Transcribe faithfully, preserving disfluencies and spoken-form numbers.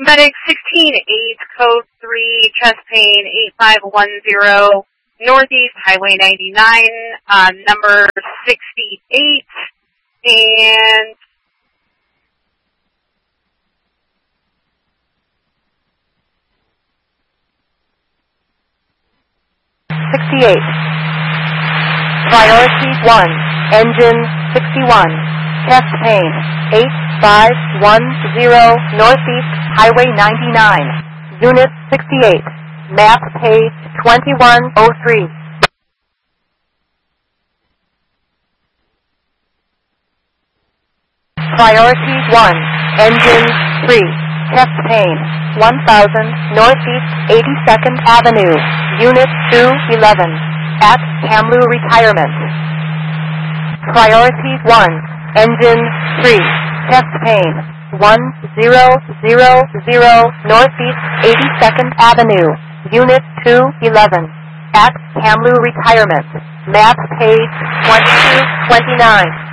Medic sixteen eight, code three, chest pain eight five one zero, Northeast Highway ninety-nine, uh, number sixty-eight, and sixty-eight. Priority one, engine sixty-one, chest pain eight five one zero, Northeast Highway ninety-nine, Unit sixty-eight, map page twenty-one oh three. Priority one, engine three, chest pain one thousand, Northeast eighty-second Avenue, Unit two eleven, at Kamloo Retirement. Priority one, engine three, chest pain one thousand, Northeast eighty-second Avenue, Unit two eleven, at Kamloo Retirement, map page twenty-two twenty-nine.